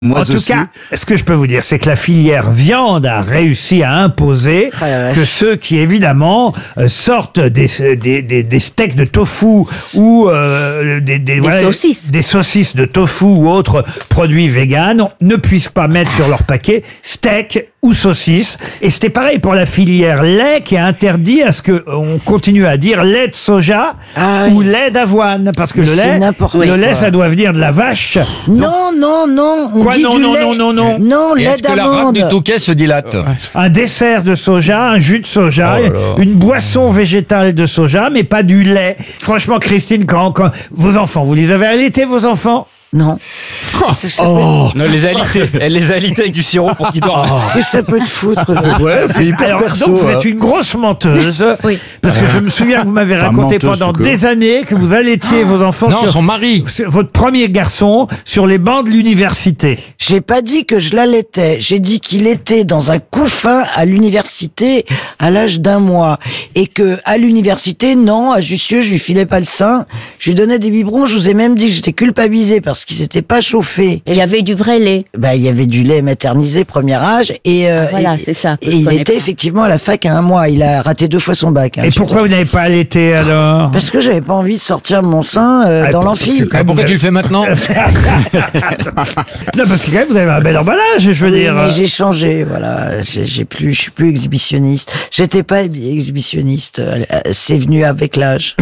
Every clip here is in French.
En tout cas, ce que je peux vous dire, c'est que la filière viande a réussi à imposer que ceux qui, évidemment, sortent des steaks de tofu ou des saucisses de tofu ou autres produits véganes ne puissent pas mettre sur leur paquet steak ou saucisse. Et c'était pareil pour la filière lait qui a interdit à ce que on continue à dire lait de soja ou lait d'avoine, parce que le lait, ça doit venir de la vache. Non. Quoi, non. Non, lait Est-ce que la rate du Touquet se dilate? Un dessert de soja, un jus de soja, une boisson végétale de soja, mais pas du lait. Franchement, Christine, quand vos enfants, vous les avez allaités, vos enfants? Non. Non, elle les a alités avec du sirop pour qu'ils dorment. Et ça peut te foutre. Ouais, c'est hyper perso. Donc vous êtes une grosse menteuse. Oui. Parce que je me souviens que vous m'avez raconté pendant des années que vous allaitiez vos enfants sur son mari. Votre premier garçon sur les bancs de l'université. J'ai pas dit que je l'allaitais. J'ai dit qu'il était dans un couffin à l'université à l'âge d'1 mois. Et que, à l'université, non, à Jussieu, je lui filais pas le sein. Je lui donnais des biberons. Je vous ai même dit que j'étais culpabilisée parce qu'ils s'étaient pas chauffés. Et il y avait du vrai lait. Il y avait du lait maternisé premier âge et voilà, c'est ça. Et il était effectivement à la fac à 1 mois. Il a raté 2 fois son bac. Et pourquoi vous n'avez pas allaité alors? Parce que j'avais pas envie de sortir mon sein dans l'amphi. Pourquoi tu le fais maintenant? Non, parce que quand même vous avez un bel emballage, je veux dire. Mais j'ai changé, voilà. Je suis plus exhibitionniste. J'étais pas exhibitionniste. C'est venu avec l'âge.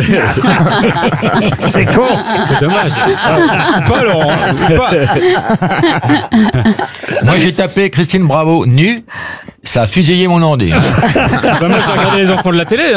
C'est con. C'est dommage. Pas Laurent. Moi j'ai tapé Christine Bravo nue, ça a fusillé mon ordi. Moi j'ai regardé les enfants de la télé.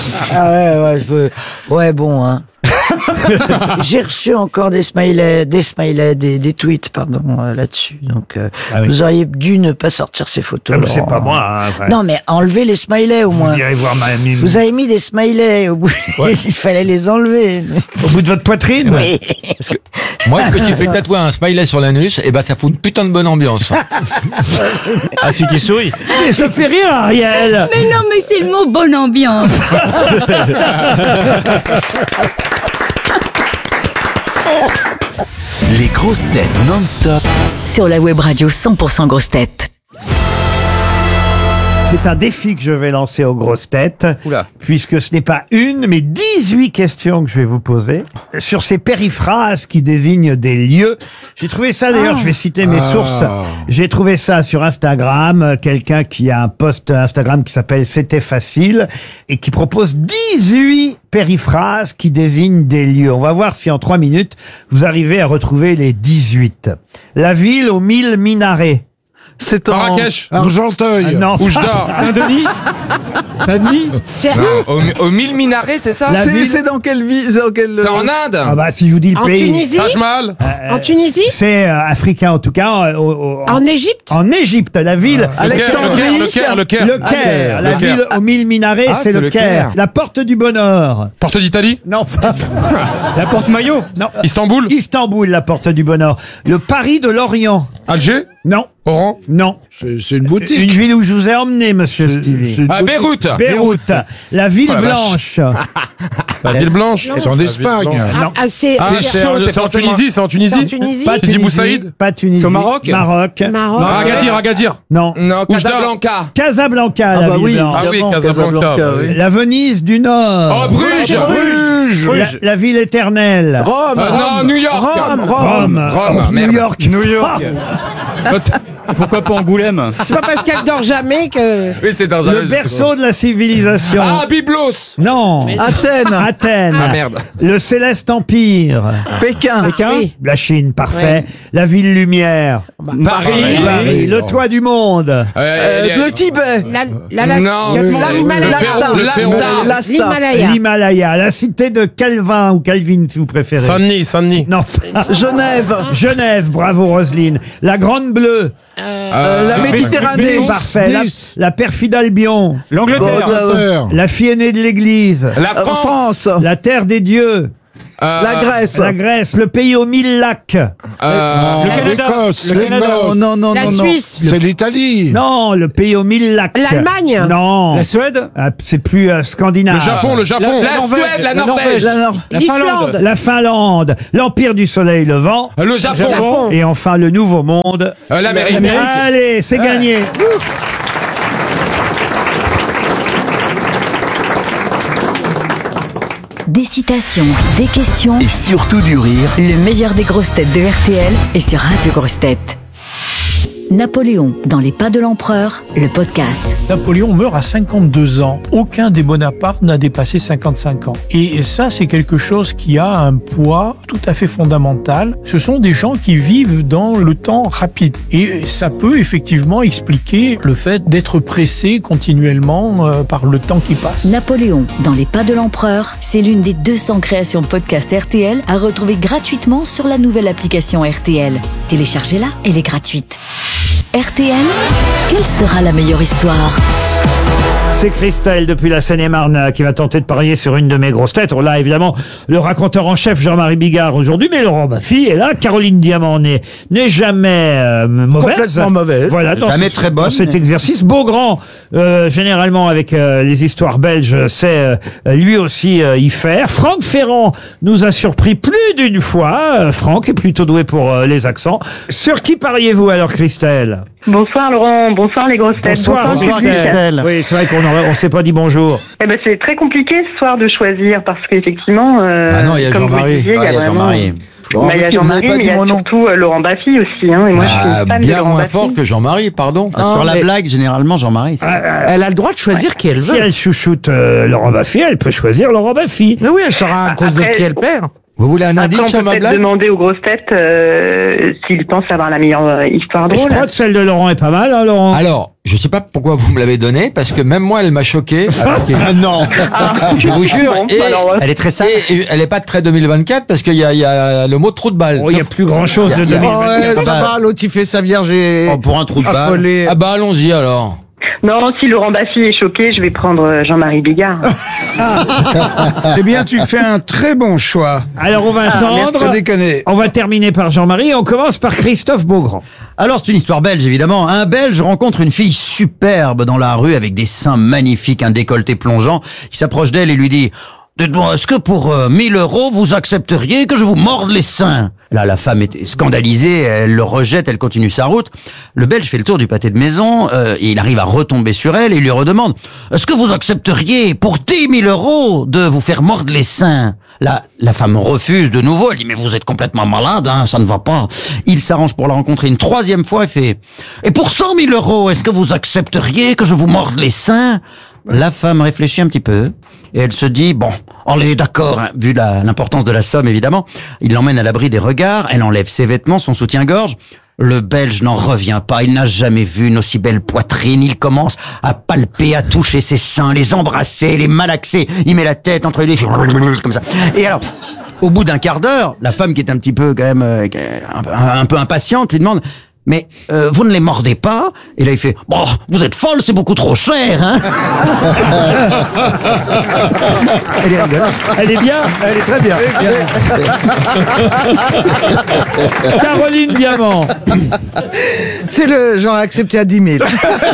Ouais, bon, hein. J'ai reçu encore des smileys, des tweets, pardon, là-dessus. Donc, vous auriez dû ne pas sortir ces photos. C'est pas moi. Hein, non, mais enlevez les smileys au moins. Vous irez voir ma amie. Vous avez mis des smileys au bout. Il fallait les enlever. Au bout de votre poitrine? Oui. Parce que moi, quand tu fais tatouer un smiley sur l'anus, ça fout une putain de bonne ambiance. Celui qui sourit. Mais ça fait rire, Ariel. Mais non, mais c'est le mot bonne ambiance. Les grosses têtes non-stop. Sur la web radio 100% grosses têtes. C'est un défi que je vais lancer aux grosses têtes, puisque ce n'est pas une, mais 18 questions que je vais vous poser sur ces périphrases qui désignent des lieux. J'ai trouvé ça, d'ailleurs, je vais citer mes sources. J'ai trouvé ça sur Instagram, quelqu'un qui a un post Instagram qui s'appelle C'était facile et qui propose 18 périphrases qui désignent des lieux. On va voir si en 3 minutes, vous arrivez à retrouver les 18. La ville aux 1000 minarets. C'est en Marrakech, Argenteuil, non. Oujda, Saint-Denis. Saint-Denis. Aux 1000 minarets, c'est ça? C'est dans quelle ville? C'est en Inde. Ah bah si je vous dis le En pays. Tunisie? Taj Mahal. En Tunisie? C'est africain en tout cas. En Égypte? En Égypte, la ville. Alexandrie. Le Caire. Le Caire. La Le Caire. ville aux 1000 minarets, c'est le Caire. La porte du bonheur. Porte d'Italie. Non. La porte maillot. Non. Istanbul. Istanbul, la porte du bonheur. Le Paris de l'Orient. Alger. Non. Oran. Non. C'est une boutique. Une ville où je vous ai emmené, monsieur Stevie. Beyrouth. Beyrouth. La ville Oh la blanche. La ville blanche. C'est en Espagne. C'est C'est en Tunisie. C'est en Tunisie. en Tunisie? Pas Sidi Tunisie. Boussaïd. Pas Tunisie. C'est au Maroc? Maroc. Maroc. Agadir. Non. Non, Casablanca. Casablanca, la ville blanche. Ah oui, Casablanca. oui. La Venise du Nord. Oh, Bruges. La ville éternelle. Rome. Non, New York. Rome. merde. New York. New York. Pourquoi pas Angoulême? C'est pas parce qu'elle dort jamais que... Oui, c'est dans Le berceau de la civilisation. Byblos. Non. Athènes. Ah merde. Le Céleste Empire. Pékin. Oui. La Chine, parfait. La ville lumière. Paris. Le toit du monde. Le Tibet. Non, L'Himalaya. L'Himalaya. La cité de Calvin ou Calvin, si vous préférez. Saint-Denis. Non. Genève, bravo Roselyne. La Grande Bleue. La Méditerranée. Parfait. La perfide Albion. L'Angleterre. La fille aînée de l'église. La France. La terre des dieux. La Grèce. La Grèce, le pays aux 1000 lacs. L'Écosse, Non. La Suisse. c'est l'Italie. Non, le pays aux 1000 lacs. L'Allemagne. Non. La Suède. Ah, c'est plus scandinave. Le Japon. La Suède, la Norvège. La Finlande. La Finlande, l'Empire du Soleil Levant. Le Japon. Et enfin le Nouveau Monde. L'Amérique. Allez, c'est gagné. Des citations, des questions, Et surtout du rire. le meilleur des grosses têtes de RTL est sur Radio Grosses Têtes. Napoléon, dans les pas de l'empereur, le podcast. Napoléon meurt à 52 ans. Aucun des Bonaparte n'a dépassé 55 ans. Et ça, c'est quelque chose qui a un poids tout à fait fondamental. Ce sont des gens qui vivent dans le temps rapide. Et ça peut effectivement expliquer le fait d'être pressé continuellement par le temps qui passe. Napoléon, dans les pas de l'empereur, c'est l'une des 200 créations podcast RTL à retrouver gratuitement sur la nouvelle application RTL. Téléchargez-la, elle est gratuite. RTL, quelle sera la meilleure histoire ? C'est Christelle depuis la Seine-et-Marne qui va tenter de parier sur une de mes grosses têtes. On a évidemment le raconteur en chef Jean-Marie Bigard aujourd'hui, mais Laurent Baffy est là. Caroline Diamant n'est jamais mauvaise. Complètement mauvaise. Voilà, dans Jamais très bonne, dans cet mais- exercice. Beaugrand, généralement avec les histoires belges, sait lui aussi y faire. Franck Ferrand nous a surpris plus d'une fois. Franck est plutôt doué pour les accents. Sur qui pariez-vous alors, Christelle ? Bonsoir Laurent, bonsoir les grosses têtes. Bonsoir, Christelle. Oui, c'est vrai on s'est pas dit bonjour. Eh ben c'est très compliqué ce soir de choisir parce qu'effectivement, Ah non, il y a comme vous Jean-Marie. le disiez, il y a vraiment. Jean-Marie. Bah, il y a Jean-Marie, mais il y a surtout Laurent Baffy aussi. Hein, et moi, je suis une fan de bien Laurent moins Baffy. fort que Jean-Marie, pardon. Sur la blague, généralement, Jean-Marie. Elle a le droit de choisir qui elle Si veut. elle chouchoute Laurent Baffy, elle peut choisir Laurent Baffy. Mais oui, elle saura à cause de Après- qui elle perd. Vous voulez un Après, indice on sur peut ma peut-être blague? demander aux grosses têtes s'ils pensent avoir la meilleure histoire Je drôle. crois que celle de Laurent est pas mal, hein, Laurent. Alors, je sais pas pourquoi vous me l'avez donnée, parce que même moi, elle m'a choqué. alors que- Non. Je vous jure. Bon, et, alors, Elle est très sage. et elle est pas de très 2024 parce qu'il y a le mot trou de balle. Oh, il y a plus grand chose de Oh, 2024. ouais, ça va, l'autre il fait sa vierge et Oh, pour un trou de balle. accolé. Ah bah allons-y alors. Non, si Laurent Baffy est choqué, je vais prendre Jean-Marie Bigard. Eh bien, tu fais un très bon choix. Alors, on va attendre. Sans déconner. On va terminer par Jean-Marie et on commence par Christophe Beaugrand. Alors, c'est une histoire belge, évidemment. Un Belge rencontre une fille superbe dans la rue avec des seins magnifiques, un décolleté plongeant. Il s'approche d'elle et lui dit... Dites-moi, est-ce que pour 1000 euros, vous accepteriez que je vous morde les seins? Là, la femme est scandalisée, elle le rejette, elle continue sa route. Le Belge fait le tour du pâté de maison, et il arrive à retomber sur elle et il lui redemande, est-ce que vous accepteriez pour 10 000 euros de vous faire mordre les seins? Là, la femme refuse de nouveau, elle dit, mais vous êtes complètement malade, hein, ça ne va pas. Il s'arrange pour la rencontrer une troisième fois et fait, et pour 100 000 euros, est-ce que vous accepteriez que je vous morde les seins? La femme réfléchit un petit peu et elle se dit, bon, allez, d'accord, hein, vu l'importance de la somme, évidemment. Il l'emmène à l'abri des regards, elle enlève ses vêtements, son soutien-gorge. Le Belge n'en revient pas, il n'a jamais vu une aussi belle poitrine. Il commence à palper, à toucher ses seins, les embrasser, les malaxer. Il met la tête entre les filles, comme ça. Et alors, au bout d'un quart d'heure, la femme qui est un petit peu, quand même, un peu impatiente, lui demande, mais vous ne les mordez pas? Et là, il fait, bon, vous êtes folle, c'est beaucoup trop cher, hein. Elle est rigolote. Elle est bien. Elle est très bien. Caroline Diamant. C'est le genre accepté à 10 000.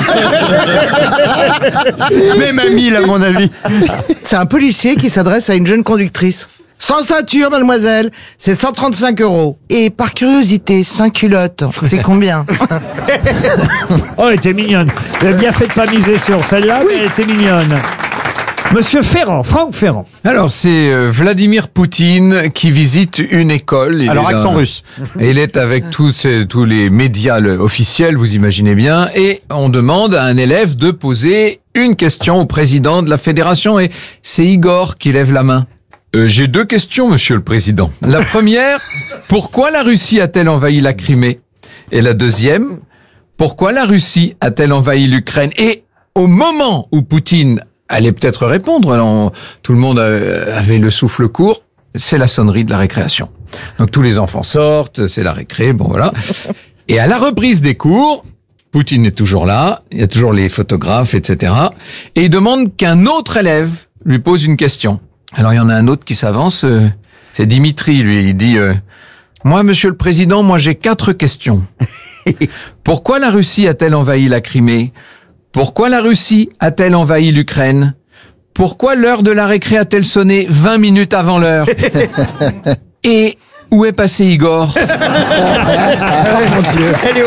Même à 1000, à mon avis. C'est un policier qui s'adresse à une jeune conductrice. Sans ceinture, mademoiselle, c'est 135 euros. Et par curiosité, sans culotte, c'est combien? Oh, elle était mignonne. Vous avez bien fait de pas miser sur celle-là, mais elle était mignonne. Monsieur Ferrand, Franck Ferrand. Alors, c'est Vladimir Poutine qui visite une école. Alors, accent russe. Et il est avec tous les médias officiels, vous imaginez bien, et on demande à un élève de poser une question au président de la fédération, et c'est Igor qui lève la main. J'ai deux questions, monsieur le président. La première, pourquoi la Russie a-t-elle envahi la Crimée? Et la deuxième, pourquoi la Russie a-t-elle envahi l'Ukraine? Et au moment où Poutine allait peut-être répondre, alors tout le monde avait le souffle court, c'est la sonnerie de la récréation. Donc tous les enfants sortent, c'est la récré, bon voilà. Et à la reprise des cours, Poutine est toujours là, il y a toujours les photographes, etc. Et il demande qu'un autre élève lui pose une question. Alors il y en a un autre qui s'avance. C'est Dimitri, lui, il dit moi, monsieur le président, moi j'ai 4 questions. Pourquoi la Russie a-t-elle envahi la Crimée? Pourquoi la Russie a-t-elle envahi l'Ukraine? Pourquoi l'heure de la récré a-t-elle sonné 20 minutes avant l'heure? Et où est passé Igor? Oh mon Dieu.